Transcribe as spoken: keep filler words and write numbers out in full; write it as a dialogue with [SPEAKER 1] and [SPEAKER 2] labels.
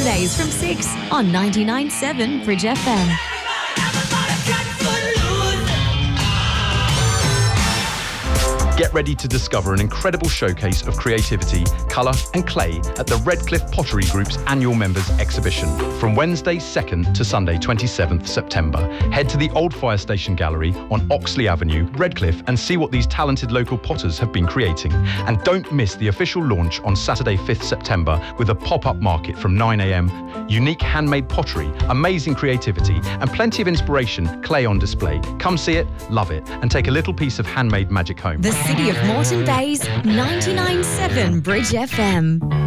[SPEAKER 1] Sundays from six on ninety-nine point seven Bridge F M.
[SPEAKER 2] Get ready to discover an incredible showcase of creativity, colour and clay at the Redcliffe Pottery Group's annual members exhibition. From Wednesday second to Sunday twenty-seventh September, head to the Old Fire Station Gallery on Oxley Avenue, Redcliffe, and see what these talented local potters have been creating. And don't miss the official launch on Saturday fifth September with a pop-up market from nine a m. Unique handmade pottery, amazing creativity and plenty of inspiration, clay on display. Come see it, love it and take a little piece of handmade magic home.
[SPEAKER 1] The City of Moreton Bay's ninety-nine point seven Bridge F M.